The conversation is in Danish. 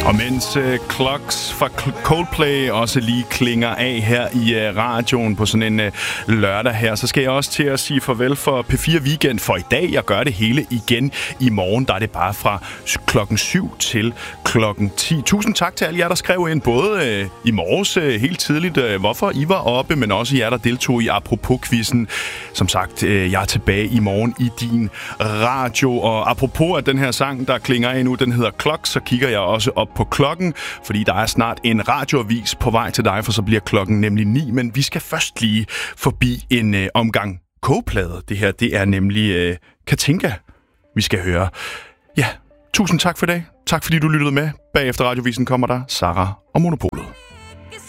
Og mens Clocks fra Coldplay også lige klinger af her i radioen på sådan en lørdag her, så skal jeg også til at sige farvel for P4 Weekend for i dag. Jeg gør det hele igen i morgen. Der er det bare fra klokken 7 til klokken 10. Tusind tak til alle jer, der skrev ind, både i morges helt tidligt, hvorfor I var oppe, men også jer, der deltog i Apropos-quizzen. Som sagt, jeg er tilbage i morgen i din radio. Og apropos at den her sang, der klinger af nu, den hedder Clocks, så kigger jeg også op på klokken, fordi der er snart en radioavis på vej til dig, for så bliver klokken nemlig 9. Men vi skal først lige forbi en omgang kogeplade. Det her, det er nemlig Katinka, vi skal høre. Ja, tusind tak for i dag. Tak fordi du lyttede med. Bagefter radiovisen kommer der Sarah og Monopolet.